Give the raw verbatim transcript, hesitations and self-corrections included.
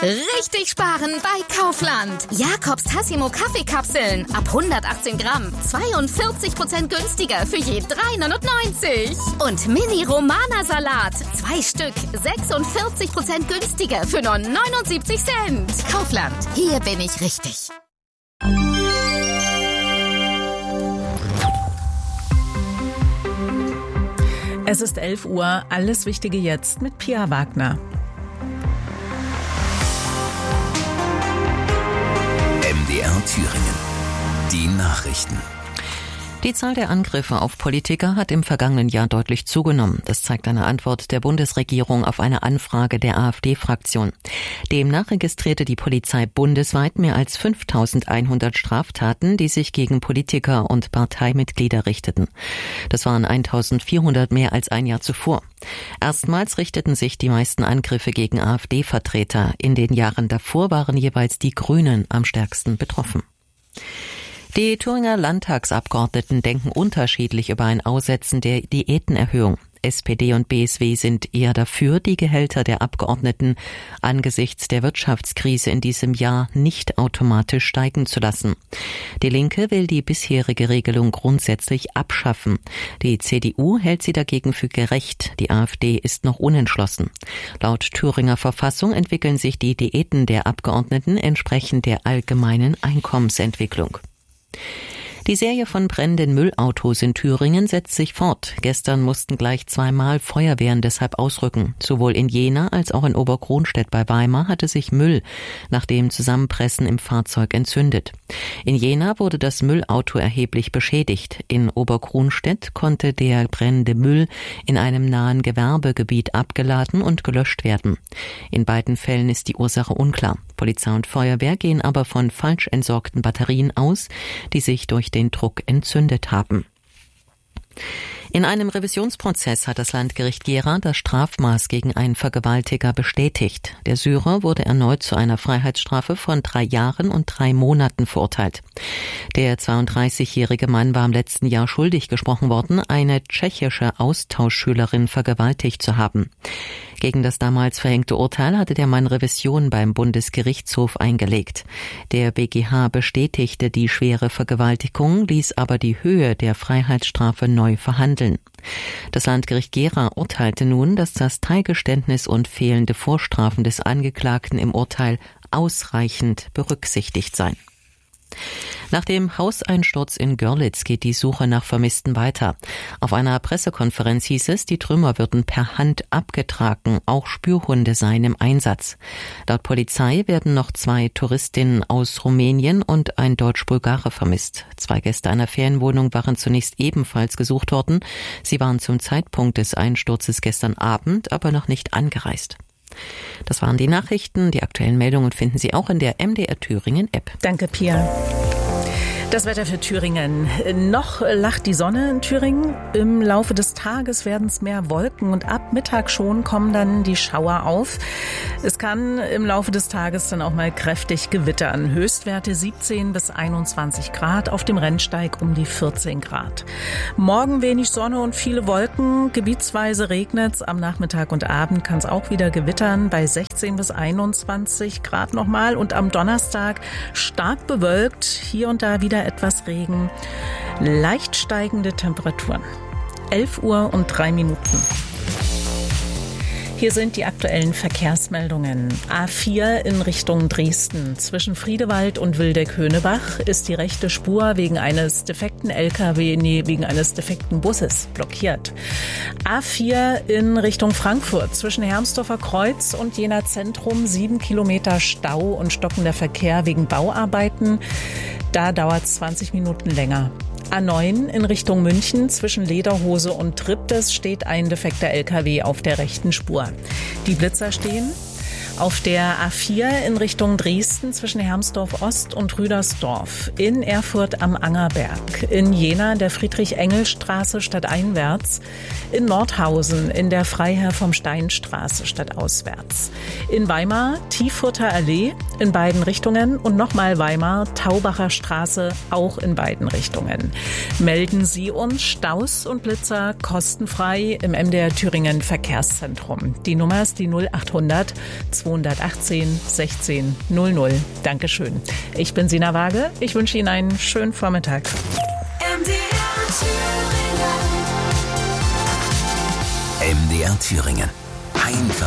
Richtig sparen bei Kaufland. Jakobs Tassimo Kaffeekapseln ab hundertachtzehn Gramm. zweiundvierzig Prozent günstiger für je drei neunundneunzig. Und Mini Romana Salat. Zwei Stück. sechsundvierzig Prozent günstiger für nur neunundsiebzig Cent. Kaufland. Hier bin ich richtig. Es ist elf Uhr. Alles Wichtige jetzt mit Pia Wagner. M D R Thüringen. Die Nachrichten. Die Zahl der Angriffe auf Politiker hat im vergangenen Jahr deutlich zugenommen. Das zeigt eine Antwort der Bundesregierung auf eine Anfrage der AfD-Fraktion. Demnach registrierte die Polizei bundesweit mehr als fünftausendeinhundert Straftaten, die sich gegen Politiker und Parteimitglieder richteten. Das waren eintausendvierhundert mehr als ein Jahr zuvor. Erstmals richteten sich die meisten Angriffe gegen AfD-Vertreter. In den Jahren davor waren jeweils die Grünen am stärksten betroffen. Die Thüringer Landtagsabgeordneten denken unterschiedlich über ein Aussetzen der Diätenerhöhung. S P D und B S W sind eher dafür, die Gehälter der Abgeordneten angesichts der Wirtschaftskrise in diesem Jahr nicht automatisch steigen zu lassen. Die Linke will die bisherige Regelung grundsätzlich abschaffen. Die C D U hält sie dagegen für gerecht. Die AfD ist noch unentschlossen. Laut Thüringer Verfassung entwickeln sich die Diäten der Abgeordneten entsprechend der allgemeinen Einkommensentwicklung. Die Serie von brennenden Müllautos in Thüringen setzt sich fort. Gestern mussten gleich zweimal Feuerwehren deshalb ausrücken. Sowohl in Jena als auch in Oberkronstedt bei Weimar hatte sich Müll nach dem Zusammenpressen im Fahrzeug entzündet. In Jena wurde das Müllauto erheblich beschädigt. In Oberkronstedt konnte der brennende Müll in einem nahen Gewerbegebiet abgeladen und gelöscht werden. In beiden Fällen ist die Ursache unklar. Polizei und Feuerwehr gehen aber von falsch entsorgten Batterien aus, die sich durch den Druck entzündet haben. In einem Revisionsprozess hat das Landgericht Gera das Strafmaß gegen einen Vergewaltiger bestätigt. Der Syrer wurde erneut zu einer Freiheitsstrafe von drei Jahren und drei Monaten verurteilt. Der zweiunddreißigjährige Mann war im letzten Jahr schuldig gesprochen worden, eine tschechische Austauschschülerin vergewaltigt zu haben. Gegen das damals verhängte Urteil hatte der Mann Revision beim Bundesgerichtshof eingelegt. Der B G H bestätigte die schwere Vergewaltigung, ließ aber die Höhe der Freiheitsstrafe neu verhandeln. Das Landgericht Gera urteilte nun, dass das Teilgeständnis und fehlende Vorstrafen des Angeklagten im Urteil ausreichend berücksichtigt seien. Nach dem Hauseinsturz in Görlitz geht die Suche nach Vermissten weiter. Auf einer Pressekonferenz hieß es, die Trümmer würden per Hand abgetragen, auch Spürhunde seien im Einsatz. Laut Polizei werden noch zwei Touristinnen aus Rumänien und ein Deutsch-Bulgare vermisst. Zwei Gäste einer Ferienwohnung waren zunächst ebenfalls gesucht worden. Sie waren zum Zeitpunkt des Einsturzes gestern Abend aber noch nicht angereist. Das waren die Nachrichten. Die aktuellen Meldungen finden Sie auch in der M D R Thüringen App. Danke, Pia. Das Wetter für Thüringen. Noch lacht die Sonne in Thüringen. Im Laufe des Tages werden es mehr Wolken und ab Mittag schon kommen dann die Schauer auf. Es kann im Laufe des Tages dann auch mal kräftig gewittern. Höchstwerte siebzehn bis einundzwanzig Grad, auf dem Rennsteig um die vierzehn Grad. Morgen wenig Sonne und viele Wolken. Gebietsweise regnet es. Am Nachmittag und Abend kann es auch wieder gewittern bei sechzehn bis einundzwanzig Grad nochmal. Und am Donnerstag stark bewölkt, hier und da wieder etwas Regen, leicht steigende Temperaturen. elf Uhr und drei Minuten. Hier sind die aktuellen Verkehrsmeldungen. A vier in Richtung Dresden. Zwischen Friedewald und Wildeck-Höhnebach ist die rechte Spur wegen eines defekten L K W, nee, wegen eines defekten Busses blockiert. A vier in Richtung Frankfurt. Zwischen Hermsdorfer Kreuz und Jena Zentrum sieben Kilometer Stau und stockender Verkehr wegen Bauarbeiten. Da dauert es zwanzig Minuten länger. A neun in Richtung München zwischen Lederhose und Triptes steht ein defekter L K W auf der rechten Spur. Die Blitzer stehen. Auf der A vier in Richtung Dresden zwischen Hermsdorf Ost und Rüdersdorf, in Erfurt am Angerberg, in Jena der Friedrich-Engel-Straße stadteinwärts, in Nordhausen in der Freiherr vom Stein-Straße stadtauswärts, in Weimar Tiefurter Allee in beiden Richtungen und nochmal Weimar Taubacher Straße auch in beiden Richtungen. Melden Sie uns Staus und Blitzer kostenfrei im M D R Thüringen Verkehrszentrum. Die Nummer ist die null achthundert zweihundertachtzehn sechzehn null null. Dankeschön. Ich bin Sina Waage. Ich wünsche Ihnen einen schönen Vormittag. M D R Thüringen. M D R Thüringen. Einfach